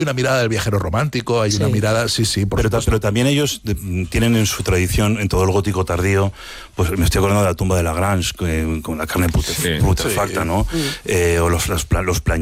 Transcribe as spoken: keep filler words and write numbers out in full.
una mirada del viajero romántico, hay sí. una mirada, sí, sí. Por pero, pero también ellos de, tienen en su tradición, en todo el gótico tardío, pues me estoy acordando de la tumba de Lagrange, que, con la carne putrefacta, sí. ¿no? Mm. Eh, o los, los, los